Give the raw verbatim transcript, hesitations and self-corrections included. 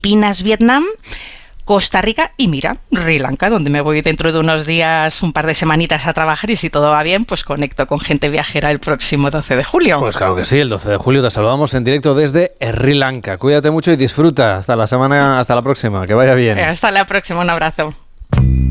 Filipinas, Vietnam, Costa Rica y mira, Sri Lanka, donde me voy dentro de unos días, un par de semanitas a trabajar y si todo va bien, pues conecto con gente viajera el próximo doce de julio. Pues claro que sí, el doce de julio te saludamos en directo desde Sri Lanka. Cuídate mucho y disfruta. Hasta la semana, hasta la próxima. Que vaya bien. Hasta la próxima, un abrazo.